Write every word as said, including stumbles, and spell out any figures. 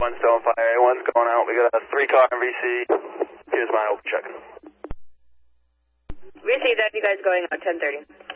one, still on fire. A one's going out. We got a three-car M V C. Here's my open check. We see that you guys going out ten thirty.